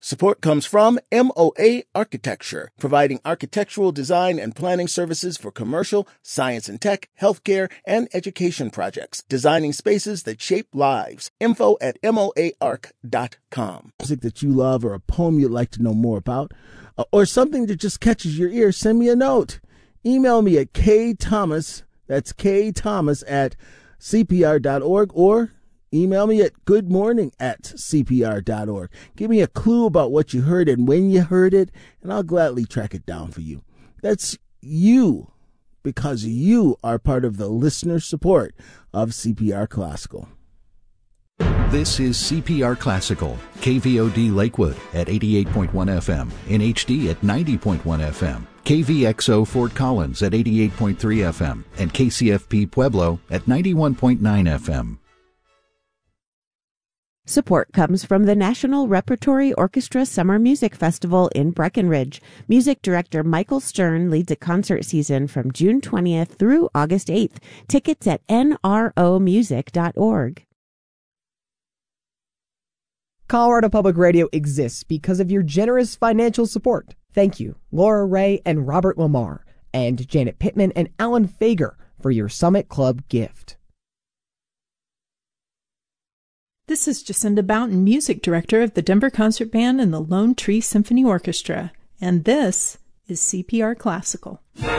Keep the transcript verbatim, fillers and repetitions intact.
Support comes from M O A Architecture, providing architectural design and planning services for commercial, science and tech, healthcare, and education projects, designing spaces that shape lives. Info at M O A arc dot com. Music that you love or a poem you'd like to know more about, uh, or something that just catches your ear, send me a note. Email me at ktomas, that's ktomas at c p r dot org, or email me at goodmorning at c p r dot org. Give me a clue about what you heard and when you heard it, and I'll gladly track it down for you. That's you, because you are part of the listener support of C P R Classical. This is C P R Classical, K V O D Lakewood at eighty-eight point one F M, in H D at ninety point one F M, K V X O Fort Collins at eighty-eight point three F M, and K C F P Pueblo at ninety-one point nine F M. Support comes from the National Repertory Orchestra Summer Music Festival in Breckenridge. Music director Michael Stern leads a concert season from June twentieth through August eighth. Tickets at N R O music dot org. Colorado Public Radio exists because of your generous financial support. Thank you, Laura Ray and Robert Lamar, and Janet Pittman and Alan Fager for your Summit Club gift. This is Jacinda Boughton, music director of the Denver Concert Band and the Lone Tree Symphony Orchestra, and this is C P R Classical.